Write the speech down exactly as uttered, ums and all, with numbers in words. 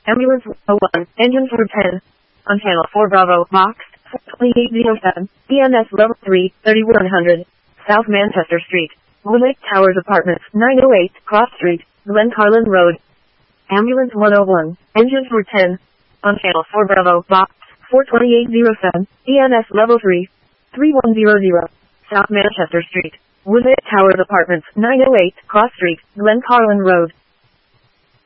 Ambulance oh one, engines were ten. On channel four Bravo, Box, twenty-eight oh seven, E N S level three, thirty-one hundred, South Manchester Street, Woolwich Towers Apartments, nine oh eight, Cross Street, Glencarlin Road. Ambulance one oh one, engines were ten. On channel four Bravo, Box, four twenty-eight oh seven, E N S level three, thirty-one hundred, South Manchester Street, Woolwich Towers Apartments, nine oh eight, Cross Street, Glencarlin Road.